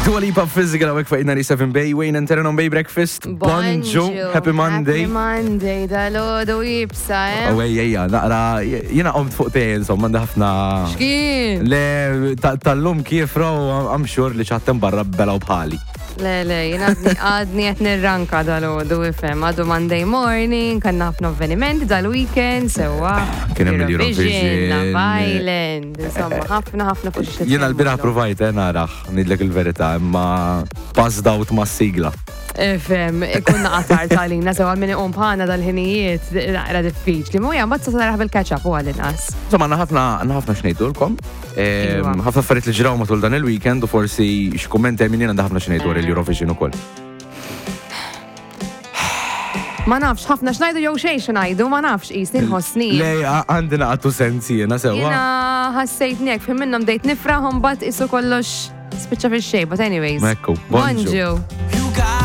Dua Lipa Physical għawek fa' 97 Wayne and Terran on Bay Breakfast. Bonġu, Happy Monday. Happy Monday, dal-ħodu jibsa, Ejja, naqra, jena qomt fuq tej, insomma, ħafna. Xkien? Le, tal-lum kif raw, I'm sure li ċattem barra bela u bħali. Le, jena għadni għet nirranka dal-ħodu ifem. Għadu Monday morning, kanna ħafna avvenimenti dal-weekend, sewa. Kienem il-Eurovision. Love Island, insomma, ħafna fuq Jena l-bira provajt, narax, nidlek il-verita, imma passed out ma' sigla. Ifem, kunna qatar tal-lina, sewa minni bħana dal-ħinijiet, naqra diffiċli. Muja, mbagħad sa taraħ bil-catch-up u għal-inqas. Insomma, għanna ħafna xnejdulkom. ħafna affarijiet li ġraw matul dan il-weekend u forsi x'kummenti minn jena ħafna xnejdwar il-Eurovision ukoll. Ma nafx, ħafna xnajdu jew xejn xnajdu, ma nafx qisni nħossni. Le, għandina għattu sensi jena sewa. Jena ħassejt nek, fim minnhom dejt nifraħom bat isu kollox spiċċa fil-xej, but anyways. Mekku, bonġu.